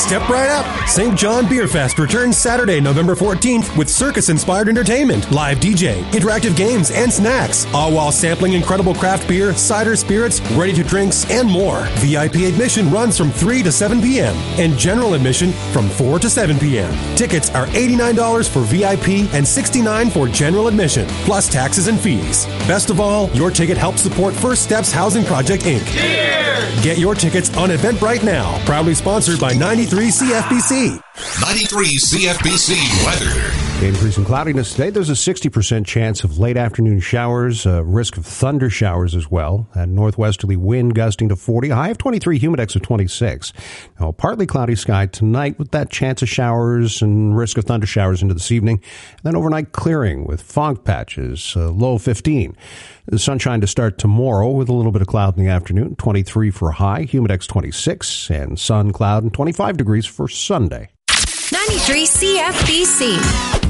Step right up. St. John Beer Fest returns Saturday, November 14th with circus-inspired entertainment, live DJ, interactive games, and snacks, all while sampling incredible craft beer, cider spirits, ready-to-drinks, and more. VIP admission runs from 3 to 7 p.m. and general admission from 4 to 7 p.m. Tickets are $89 for VIP and $69 for general admission, plus taxes and fees. Best of all, your ticket helps support First Steps Housing Project, Inc. Cheers! Get your tickets on Eventbrite now. Proudly sponsored by 93 CFBC. 93 CFBC weather. Increase in cloudiness today. There's a 60% chance of late afternoon showers, risk of thunder showers as well, and northwesterly wind gusting to 40, high of 23, humidex of 26. Now, partly cloudy sky tonight with that chance of showers and risk of thunder showers into this evening. And then overnight clearing with fog patches, low 15. The sunshine to start tomorrow with a little bit of cloud in the afternoon, 23 for high, humidex 26, and sun, cloud, and 25 degrees for Sunday. 93 CFBC.